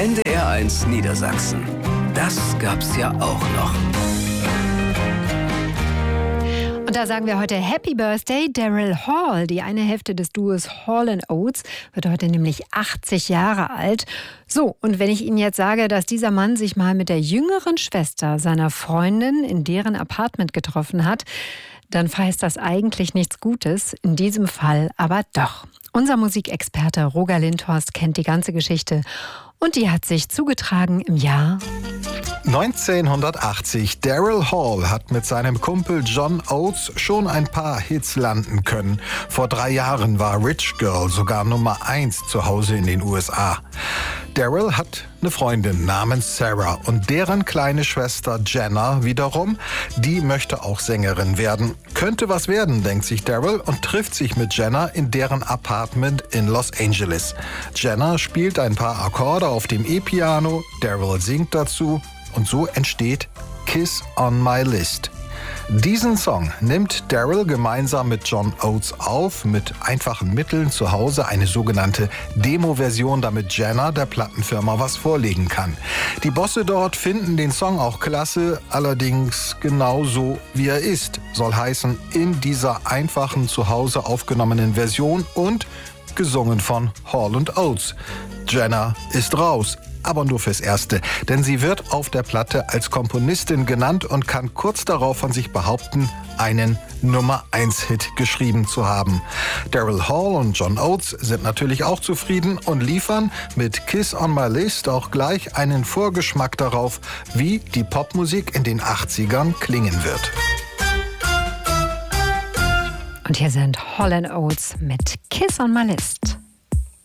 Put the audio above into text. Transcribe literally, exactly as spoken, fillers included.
N D R eins Niedersachsen. Das gab's ja auch noch. Und da sagen wir heute Happy Birthday Daryl Hall. Die eine Hälfte des Duos Hall and Oates wird heute nämlich achtzig Jahre alt. So, und wenn ich Ihnen jetzt sage, dass dieser Mann sich mal mit der jüngeren Schwester seiner Freundin in deren Apartment getroffen hat, dann verheißt das eigentlich nichts Gutes. In diesem Fall aber doch. Unser Musikexperte Roger Lindhorst kennt die ganze Geschichte und die hat sich zugetragen im Jahr neunzehnhundertachtzig. Daryl Hall hat mit seinem Kumpel John Oates schon ein paar Hits landen können. Vor drei Jahren war Rich Girl sogar Nummer eins zu Hause in den U S A. Daryl hat eine Freundin namens Sarah und deren kleine Schwester Jenna wiederum, die möchte auch Sängerin werden. Könnte was werden, denkt sich Daryl und trifft sich mit Jenna in deren Apartment in Los Angeles. Jenna spielt ein paar Akkorde auf dem E-Piano, Daryl singt dazu und so entsteht Kiss on My List. Diesen Song nimmt Daryl gemeinsam mit John Oates auf, mit einfachen Mitteln zu Hause, eine sogenannte Demo-Version, damit Jenna der Plattenfirma was vorlegen kann. Die Bosse dort finden den Song auch klasse, allerdings genauso wie er ist. Soll heißen, in dieser einfachen zu Hause aufgenommenen Version und gesungen von Hall and Oates. Jenna ist raus. Aber nur fürs Erste, denn sie wird auf der Platte als Komponistin genannt und kann kurz darauf von sich behaupten, einen Nummer eins Hit geschrieben zu haben. Daryl Hall und John Oates sind natürlich auch zufrieden und liefern mit Kiss on My List auch gleich einen Vorgeschmack darauf, wie die Popmusik in den achtzigern klingen wird. Und hier sind Hall and Oates mit Kiss on My List.